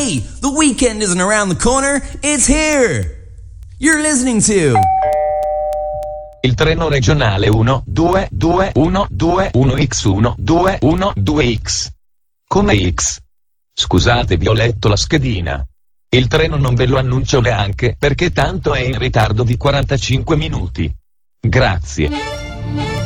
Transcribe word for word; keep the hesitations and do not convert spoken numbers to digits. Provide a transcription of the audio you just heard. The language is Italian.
Hey, the weekend isn't around the corner, it's here! You're listening to il treno regionale uno due due uno due uno X uno due uno due X. Come X? Scusate, vi ho letto la schedina. Il treno non ve lo annuncio neanche perché tanto è in ritardo di quarantacinque minuti. Grazie.